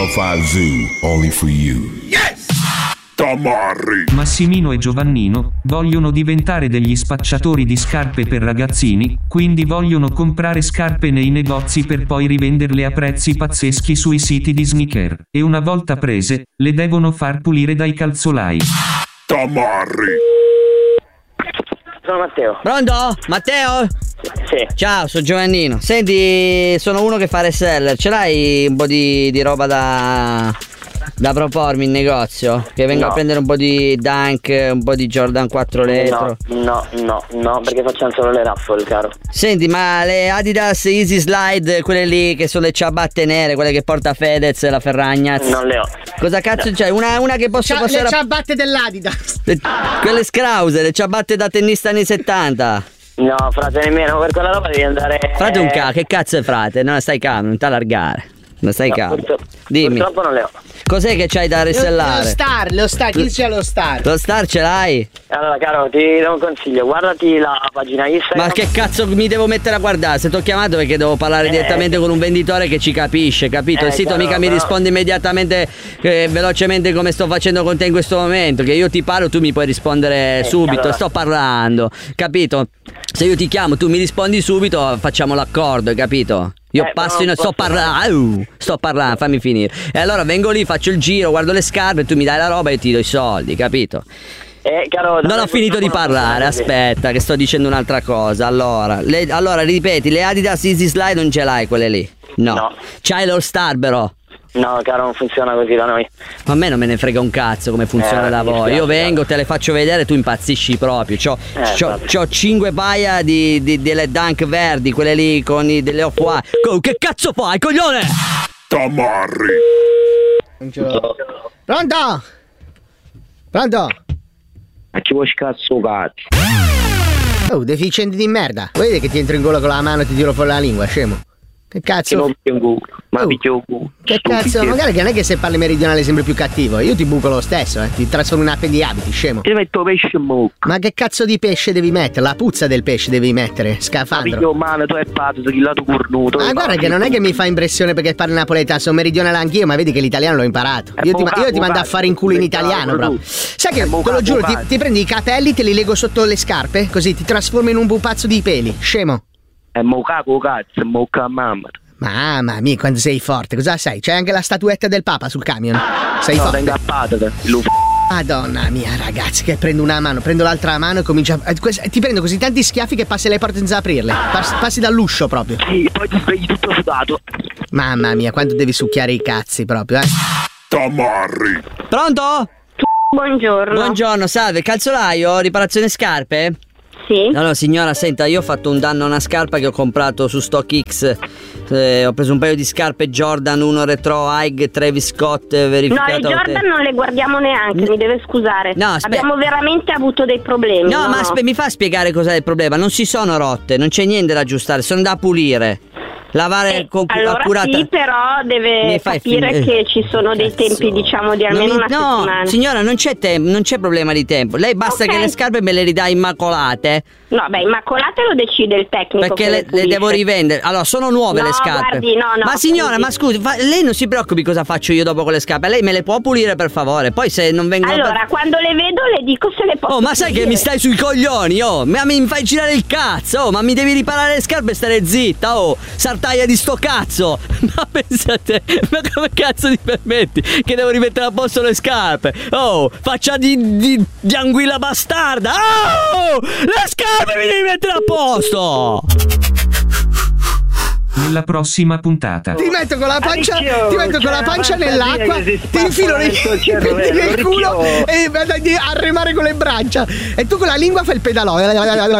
105 Zoo, only for you. Yes! Tamarri. Massimino e Giovannino vogliono diventare degli spacciatori di scarpe per ragazzini, quindi vogliono comprare scarpe nei negozi per poi rivenderle a prezzi pazzeschi sui siti di sneaker. E una volta prese, le devono far pulire dai calzolai. Tamarri. Sono Matteo. Pronto? Matteo? Sì. Ciao, sono Giovannino. Senti, sono uno che fa reseller. Ce l'hai un po' di roba da propormi in negozio? Che vengo a prendere un po' di Dunk, un po' di Jordan 4 retro. No, perché facciamo solo le raffle, caro. Senti, ma le Adidas Easy Slide, quelle lì che sono le ciabatte nere, quelle che porta Fedez e la Ferragnaz? Non le ho. Cosa cazzo c'hai? Una che posso Le ciabatte dell'Adidas. Quelle scrause, le ciabatte da tennista anni 70. No, frate, nemmeno per quella roba devi andare. Frate che cazzo è frate? Non stai calmo, non t'allargare. Non stai calmo. Dimmi. Purtroppo non le ho. Cos'è che c'hai da resellare? Lo Star, chi c'è lo Star? Lo Star ce l'hai? Allora, caro, ti do un consiglio, guardati la pagina Instagram. Ma che cazzo mi devo mettere a guardare? Se t'ho chiamato perché devo parlare direttamente con un venditore che ci capisce, capito? Il sito caro, mica mi risponde immediatamente, velocemente come sto facendo con te in questo momento. Che io ti parlo, tu mi puoi rispondere subito, allora. Sto parlando, capito? Se io ti chiamo, tu mi rispondi subito, facciamo l'accordo, hai capito? Io passo sto parlando, fammi finire. E allora vengo lì, faccio il giro, guardo le scarpe, tu mi dai la roba e io ti do i soldi, capito? Caro, non ho finito di parlare, aspetta, che sto dicendo un'altra cosa. Allora, ripeti, le Adidas Easy Slide non ce l'hai quelle lì? No. C'hai l'All Star però? No, caro, non funziona così da noi. A me non me ne frega un cazzo come funziona da voi. Io vengo, te le faccio vedere, tu impazzisci proprio. C'ho 5 paia delle Dunk verdi, quelle lì con delle off-white. Che cazzo fai, coglione? Tamarri. Pronto? Ma ci vuoi cazzo cazzo? Oh, deficienti di merda. Vedi che ti entro in gola con la mano e ti tiro fuori la lingua, scemo. Che cazzo? Che cazzo? Magari che non è che se parli meridionale sembri più cattivo. Io ti buco lo stesso, ti trasformo in ape di abiti, scemo. Ti metto pesce in bocca. Ma che cazzo di pesce devi mettere? La puzza del pesce devi mettere, scafandro. Ma tu è pazzo, sei lato cornuto. Ma guarda che non è che mi fa impressione perché parli napoletano, sono meridionale anch'io, ma vedi che l'italiano l'ho imparato. Io ti mando a fare in culo in italiano, proprio. Sai che, te lo giuro, ti prendi i capelli, te li lego sotto le scarpe, così ti trasformo in un pupazzo di peli, scemo. È mocaco cazzo, moca mamma. Mamma mia, quando sei forte, cosa sei? C'è anche la statuetta del Papa sul camion. Sei forte. Madonna mia, ragazzi, che prendo una mano, prendo l'altra mano e comincio ti prendo così tanti schiaffi che passi le porte senza aprirle. Passi dall'uscio proprio. Sì, poi ti svegli tutto sudato. Mamma mia, quanto devi succhiare i cazzi proprio, Tamarri. Pronto? Buongiorno, salve, calzolaio, riparazione scarpe? Sì. Allora signora, senta, io ho fatto un danno a una scarpa che ho comprato su StockX. Ho preso un paio di scarpe Jordan 1 Retro High Travis Scott verificato. No, le Jordan non le guardiamo neanche, mi deve scusare. No, abbiamo veramente avuto dei problemi. No, ma mi fa spiegare cos'è il problema? Non si sono rotte, non c'è niente da aggiustare, sono da pulire. Lavare allora accurata. Sì, però deve capire che ci sono dei tempi, diciamo, di almeno una settimana. No, signora, non c'è tempo, non c'è problema di tempo. Lei basta che le scarpe me le ridà immacolate. No, beh, immacolate lo decide il tecnico. Perché le devo rivendere. Allora, sono nuove le scarpe. Guardi, no, ma signora, ma scusi, lei non si preoccupi cosa faccio io dopo con le scarpe. Lei me le può pulire per favore. Poi se non vengono. Allora, quando le vedo le dico se le posso. Ma sai che mi stai sui coglioni, ma mi fai girare il cazzo, ma mi devi riparare le scarpe e stare zitta, sartaia di sto cazzo. Ma pensate, ma come cazzo ti permetti che devo rimettere a posto le scarpe? Faccia di anguilla bastarda. Le scarpe mi devi mettere a posto. Nella prossima puntata ti metto con la pancia nell'acqua, ti infilo nel culo e vado a remare con le braccia e tu con la lingua fai il pedalò.